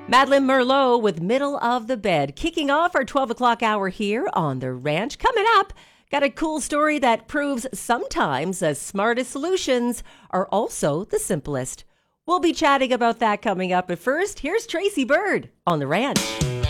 Madeline Merlot with Middle of the Bed, kicking off our 12 o'clock hour here on The Ranch. Coming up, got a cool story that proves sometimes the smartest solutions are also the simplest. We'll be chatting about that coming up, but first, here's Tracy Bird on The Ranch.